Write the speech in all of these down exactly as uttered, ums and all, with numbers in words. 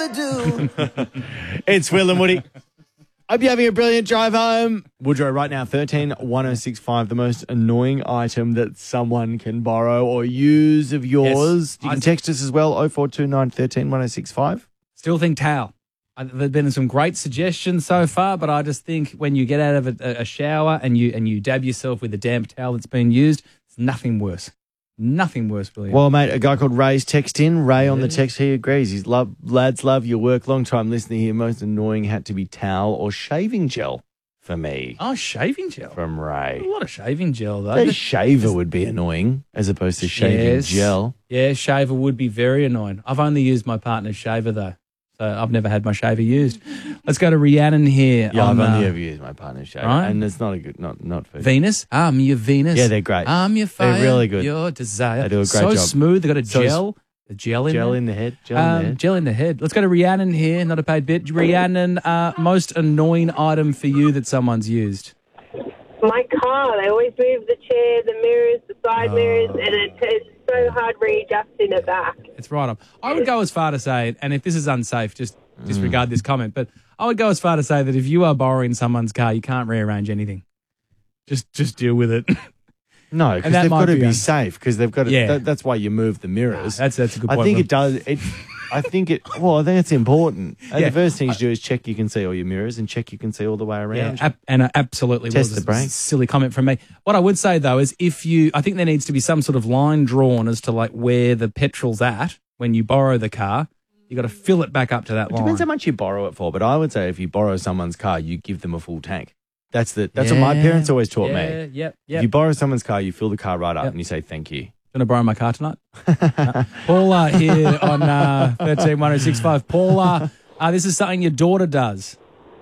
rather do. It's Will and Woody. Hope you're having a brilliant drive home. Woodrow, right now, thirteen one oh six five, the most annoying item that someone can borrow or use of yours. Yes. You can text us as well, oh four two nine, one three, one oh six five. Still think towel. I, there've been some great suggestions so far, but I just think when you get out of a, a shower and you and you dab yourself with a damp towel that's been used, it's nothing worse. Nothing worse, William. Well, mate, a guy called Ray's text in. Ray on the text, he agrees. He's love, lads love your work. Long time listener here. Most annoying had to be towel or shaving gel for me. Oh, shaving gel. From Ray. A lot of shaving gel, though. A shaver would be annoying as opposed to shaving Yes. gel. Yeah, shaver would be very annoying. I've only used my partner's shaver, though. So I've never had my shaver used. Let's go to Rhiannon here. Yeah, on, I've only uh, ever used my partner's shaver. right. And it's not a good, not, not for Venus. I'm your Venus. Yeah, they're great. I'm your fire. They're really good. Your desire. They do a great so job. smooth. They've got a So gel. A gel in Gel there. in the head. Gel in Um, the head. Gel in the head. Let's go to Rhiannon here. Not a paid bit. Rhiannon, uh, most annoying item for you that someone's used? My car, they always move the chair, the mirrors, the side mirrors, and it, it's so hard readjusting it back. It's right on. I would go as far to say, and if this is unsafe, just disregard this comment, but I would go as far to say that if you are borrowing someone's car, you can't rearrange anything. Just just deal with it. No, because And that they've might got to be be un- safe because they've got to, Yeah. that, that's why you move the mirrors. That's that's a good I point. think Will. it does. It, I think it, well, I think it's important. And Yeah. the first thing you do is check you can see all your mirrors and check you can see all the way Yeah, around. ab- and uh, absolutely Test was the a brakes. silly comment from me. What I would say though is, if you, I think there needs to be some sort of line drawn as to like where the petrol's at when you borrow the car. You got to fill it back up to that It line. depends how much you borrow it for, but I would say if you borrow someone's car, you give them a full tank. That's the that's what my Yeah, parents always taught yeah, me. Yep, If yep. you borrow someone's car, you fill the car right up Yep. and you say thank you. Going to borrow my car tonight? No. Paula here on uh, thirteen one oh six five. Paula, uh, this is something your daughter does.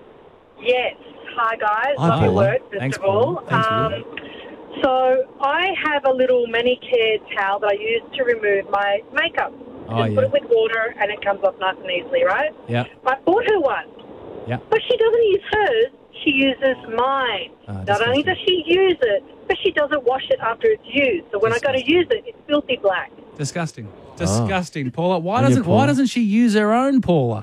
Yes. Hi, guys. Hi, Love your Paula. work, first Thanks, of all. Paula. Thanks, Paula. um, so I have a little manicure towel that I use to remove my makeup. Oh, Just yeah. put it with water and it comes off nice and easily, right? Yeah. I bought her one. Yeah. But she doesn't use hers. She uses mine. Ah, Not only disgusting. does she use it, but she doesn't wash it after it's used. So when I go to Disgusting. use it, it's filthy black. Disgusting. Disgusting. Paula, why On your doesn't why Paula. doesn't she use her own, Paula?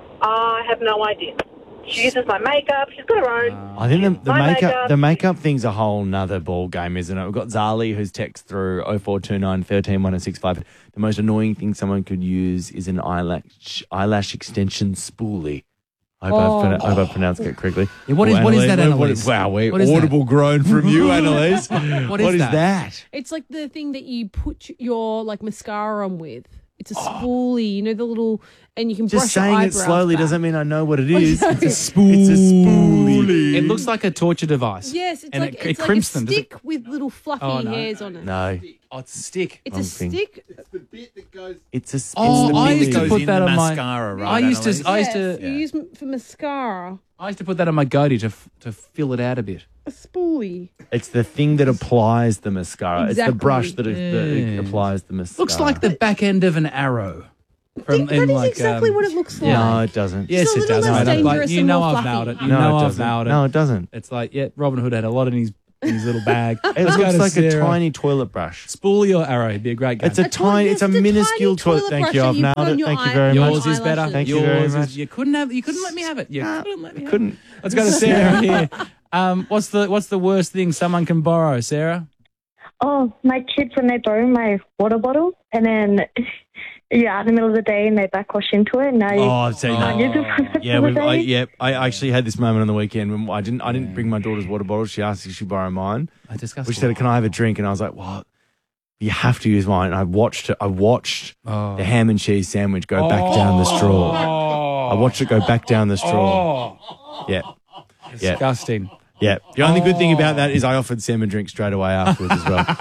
I have no idea. She uses my makeup. She's got her own. I think the, the My makeup, makeup. the makeup thing's a whole nother ball game, isn't it? We've got Zali who's text through oh four two nine, one three, one oh six five. The most annoying thing someone could use is an eyelash eyelash extension spoolie. I hope, Oh. I've, I hope I've pronounced it correctly. Yeah, what is- Oh, what is that, what- what Annalise? is- wow, we What is that? audible groan from you, Annalise. What is that? that? It's like the thing that you put your like mascara on with. It's a Oh. spoolie, you know, the little, and you can Just brush your saying it eyebrows slowly back. doesn't mean I know what it is. It's It's a spoolie. It's a spoolie. It looks like a torture device. Yes, it's and like it, it's it like crimps a them. does it? stick with little fluffy Oh, no. hairs on it. No, Oh, it's a stick. It's Wrong a thing. stick. it's a. It's Oh, the I bit used that to goes put in that the on my. mascara, right, I used to. Annalise? I used Yes, to. you use m- for mascara. I used to put that on my goatee to f- to fill it out a bit. A spoolie. It's the thing that applies the mascara. It's the Exactly. brush that, it, that it Yeah. applies the mascara. Looks like the back end of an arrow. Think, that in is like, exactly um, what it looks like. No, it doesn't. Yes, It's a it little does. less mate. I'm like, dangerous you and know more I've fluffy. nailed it. You No, know it I've doesn't. nailed it. No, it doesn't. It's like, yeah, Robin Hood had a lot in his in his little bag. It Let's go looks to like a Sarah. tiny toilet brush. Spoolie or arrow. It'd be a great game. It's a, A tiny, toilet- it's a it's a minuscule tiny toilet. toilet Thank brush you. that I've you nailed put on it. your Thank you eye- very Yours much. is better. Eyelashes. Thank you Yours very is- much. You couldn't have. You couldn't let me have it. You Nah, couldn't let me have couldn't. it. Let's go to Sarah here. Um, what's the what's the worst thing someone can borrow, Sarah? Oh, my kids, when they borrow my water bottle and then you're out in the middle of the day and they backwash into it and now you Oh, I've seen can't use it for the rest Yeah, of the we've, I, day. yeah. I actually had this moment on the weekend when I didn't. I didn't bring my daughter's water bottle. She asked if she borrow mine. I discussed. Which said, "Can I have a drink?" And I was like, "Well, you have to use mine." And I watched it. I watched Oh. the ham and cheese sandwich go back down the straw. I watched it go back down the straw. Oh, Yeah, yeah, disgusting. yeah. The only good thing about that is I offered Sam a drink straight away afterwards as well.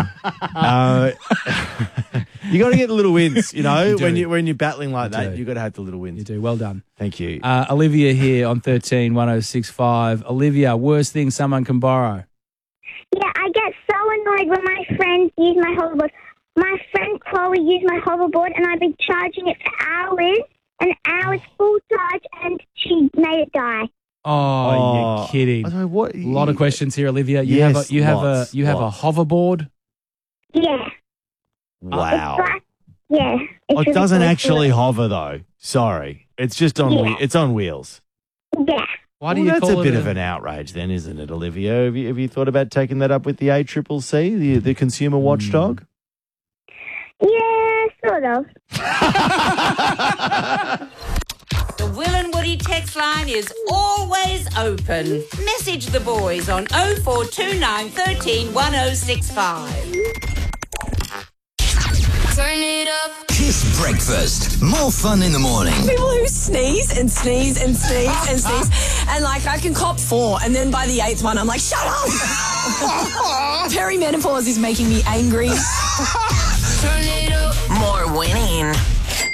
uh, you got to get the little wins, you know. You do. when you when you're battling like You that, do. you got to have the little You wins. do well done. Thank you. Uh, Olivia here on thirteen one oh six five. Olivia, worst thing someone can borrow. Yeah, I get so annoyed when my friends use my hoverboard. My friend Chloe used my hoverboard and I've been charging it for hours and hours full charge and she made it die. Oh, Oh, you're kidding. I don't know what. A lot of questions here, Olivia. You Yes, have a you have lots, a you have lots. a hoverboard. Yeah. Wow. It's like, yeah. Oh, it really doesn't close to actually it. hover though. Sorry, it's just on. Yeah. whe- It's on wheels. Yeah. Why do Well, you that's call a it bit of an outrage, then, isn't it, Olivia? Have you, have you thought about taking that up with the A C C C, the the consumer watchdog? Yeah, sort of. The Will and Woody text line is always open. Message the boys on oh four two nine, one three, one oh six five. Turn it up. Kiss Breakfast. More fun in the morning. People who sneeze and sneeze and sneeze and sneeze. And like I can cop four and then by the eighth one I'm like, shut up! Perimenopause is making me angry. Turn it up. More winning.